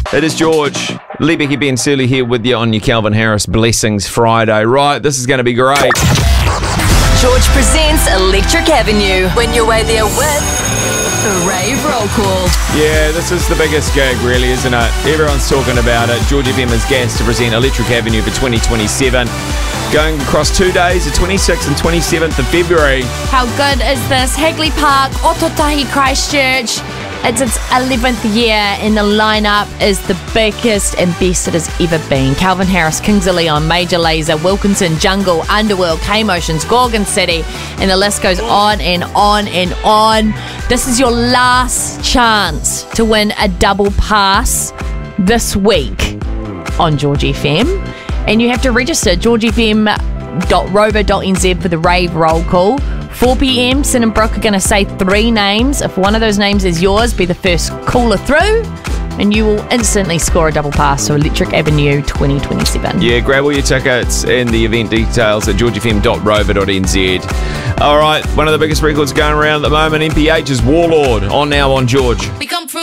It is George. Lee Becky Ben Surley here with you on your Calvin Harris Blessings Friday. Right, this is going to be great. George presents Electric Avenue. When your way there with the Rave Roll Call. Yeah, this is the biggest gig, really, isn't it? Everyone's talking about it. George FM is gassed to present Electric Avenue for 2027. Going across 2 days, the 26th and 27th of February. How good is this? Hagley Park, Ototahi, Christchurch. It's its 11th year, and the lineup is the biggest and best it has ever been. Calvin Harris, Kings of Leon, Major Lazer, Wilkinson, Jungle, Underworld, K-Motions, Gorgon City, and the list goes on and on and on. This is your last chance to win a double pass this week on George FM, and you have to register georgefm.rover.nz for the Rave Roll Call. 4 p.m, Sin and Brooke are going to say 3 names. If one of those names is yours, be the first caller through, and you will instantly score a double pass to Electric Avenue 2027. Yeah, grab all your tickets and the event details at georgefm.rover.nz. All right, one of the biggest records going around at the moment, MPH's Warlord, on now on George.